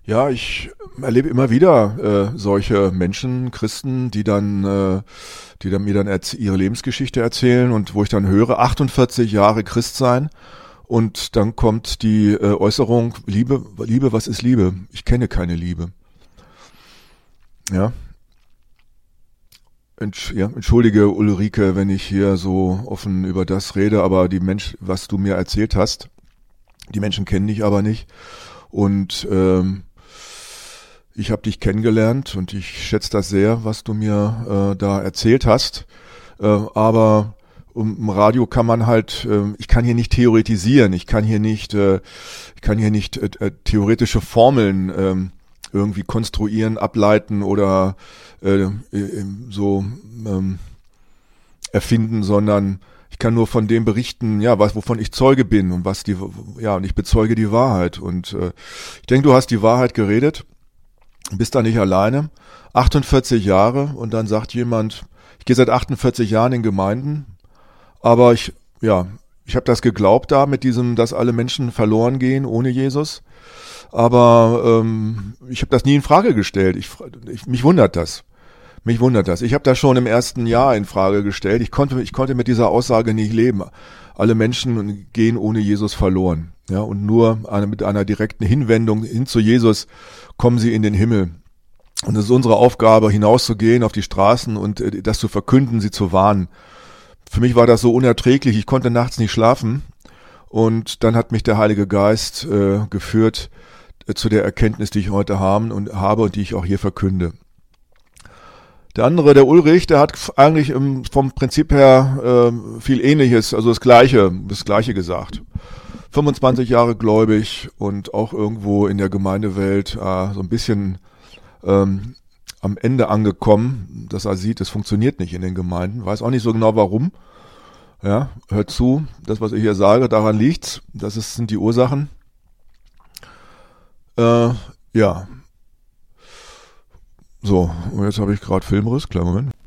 Ja, ich erlebe immer wieder solche Menschen, Christen, die dann mir dann ihre Lebensgeschichte erzählen und wo ich dann höre, 48 Jahre Christ sein und dann kommt die Äußerung, Liebe, was ist Liebe? Ich kenne keine Liebe. Ja, entschuldige Ulrike, wenn ich hier so offen über das rede, aber was du mir erzählt hast, die Menschen kennen dich aber nicht und ich habe dich kennengelernt und ich schätze das sehr, was du mir da erzählt hast. Aber im Radio kann man halt, ich kann hier nicht theoretisieren, ich kann hier nicht theoretische Formeln irgendwie konstruieren, ableiten oder so erfinden, sondern ich kann nur von dem berichten, ja, wovon ich Zeuge bin und und ich bezeuge die Wahrheit. Und ich denke, du hast die Wahrheit geredet. Bist da nicht alleine, 48 Jahre und dann sagt jemand, ich gehe seit 48 Jahren in Gemeinden, aber ich habe das geglaubt da mit diesem, dass alle Menschen verloren gehen ohne Jesus, aber ich habe das nie in Frage gestellt. Mich wundert das. Mich wundert das. Ich habe das schon im ersten Jahr in Frage gestellt. Ich konnte mit dieser Aussage nicht leben. Alle Menschen gehen ohne Jesus verloren. Ja, und mit einer direkten Hinwendung hin zu Jesus kommen sie in den Himmel. Und es ist unsere Aufgabe, hinauszugehen auf die Straßen und das zu verkünden, sie zu warnen. Für mich war das so unerträglich. Ich konnte nachts nicht schlafen. Und dann hat mich der Heilige Geist geführt zu der Erkenntnis, die ich heute habe und die ich auch hier verkünde. Der andere, der Ulrich, der hat eigentlich vom Prinzip her viel Ähnliches, also das Gleiche gesagt. 25 Jahre gläubig und auch irgendwo in der Gemeindewelt so ein bisschen am Ende angekommen, dass er sieht, es funktioniert nicht in den Gemeinden. Weiß auch nicht so genau warum. Ja, hört zu, das, was ich hier sage, daran liegt's. Sind die Ursachen. Ja. So, und jetzt habe ich gerade Filmriss, kleinen Moment.